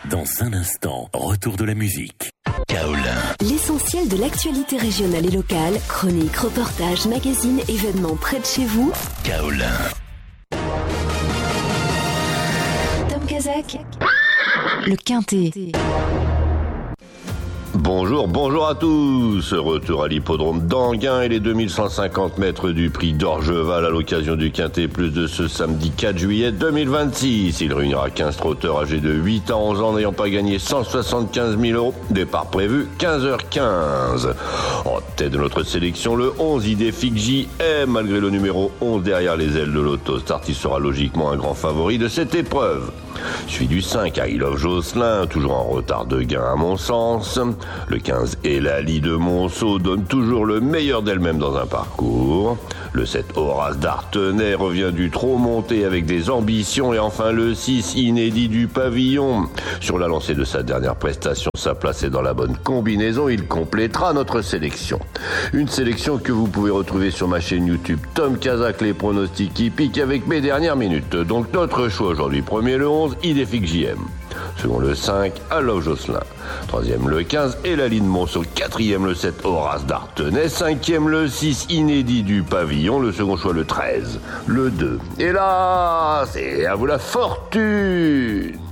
Dans un instant, retour de la musique. Kaolin. L'essentiel de l'actualité régionale et locale, chroniques, reportages, magazines, événements près de chez vous. Kaolin. Tom Kazak. Le Quintet. Bonjour à tous. Retour à l'hippodrome d'Anguin et les 2150 mètres du prix d'Orgeval à l'occasion du Quintet Plus de ce samedi 4 juillet 2026. Il réunira 15 trotteurs âgés de 8 à 11 ans n'ayant pas gagné 175 000 euros. Départ prévu 15h15. En tête de notre sélection, le 11 Idéfix JM. Malgré le numéro 11 derrière les ailes de l'Autostart, il sera logiquement un grand favori de cette épreuve. Suivi du 5 I Love Jocelyn, toujours en retard de gain à mon sens. Le 15 Elali de Monceau donne toujours le meilleur d'elle-même dans un parcours. Le 7 Horace d'Artenay revient du trop monté avec des ambitions. Et enfin le 6 Inédit du Pavillon. Sur la lancée de sa dernière prestation, sa place est dans la bonne combinaison. Il complétera notre sélection. Une sélection que vous pouvez retrouver sur ma chaîne YouTube Tom Kazak, les pronostics hippiques avec mes dernières minutes. Donc notre choix aujourd'hui, premier le 11 Idéfix JM. Second le 5 I Love Jocelyn. Troisième le 15 Elali de Monceau. Quatrième le 7 Horace d'Artenay. Cinquième le 6 Inédit du Pavillon. Le second choix le 13, le 2. Et là, c'est à vous la fortune.